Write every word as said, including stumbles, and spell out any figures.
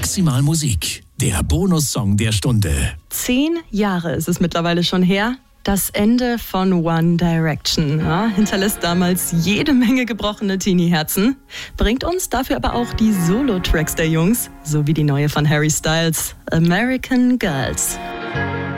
Maximal Musik, der Bonussong der Stunde. Zehn Jahre ist es mittlerweile schon her. Das Ende von One Direction ja, hinterlässt damals jede Menge gebrochene Teenie-Herzen, bringt uns dafür aber auch die Solo-Tracks der Jungs, sowie die neue von Harry Styles, American Girls.